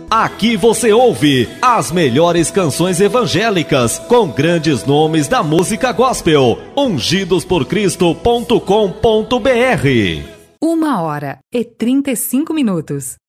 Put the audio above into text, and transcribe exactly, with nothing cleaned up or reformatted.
Aqui você ouve as melhores canções evangélicas com grandes nomes da música gospel. ungidos por cristo ponto com ponto br. Uma hora e trinta e cinco minutos.